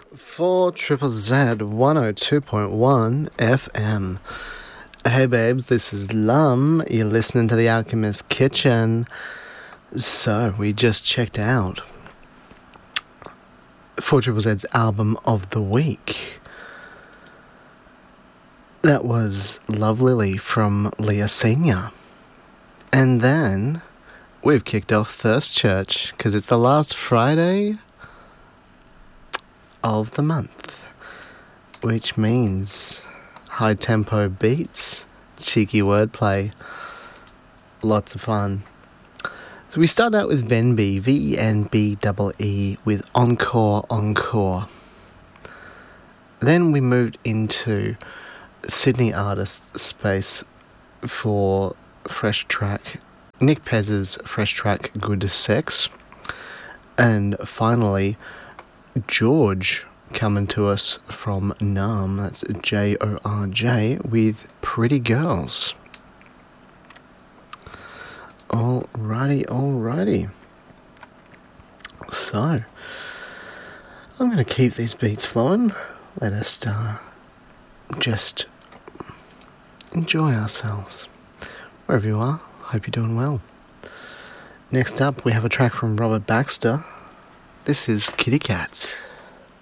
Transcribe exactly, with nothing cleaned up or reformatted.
for Triple Z one oh two point one F M. Hey babes, this is Lum. You're listening to The Alchemist Kitchen. So, we just checked out four Triple Z's album of the week. That was Love Lily from Leah Senior. And then we've kicked off Thirst Church because it's the last Friday of the month, which means high tempo beats, cheeky wordplay, lots of fun. So we start out with Venbee, V E N B E E, with Encore Encore. Then we moved into Sydney artist space for fresh track, Nick Pez's fresh track Good Sex. And finally, George coming to us from Nam, that's J O R J, with Pretty Girls. Alrighty, alrighty. So, I'm going to keep these beats flowing. Let us uh, just enjoy ourselves. Wherever you are, hope you're doing well. Next up, we have a track from Robert Baxter. This is Kitty Cat.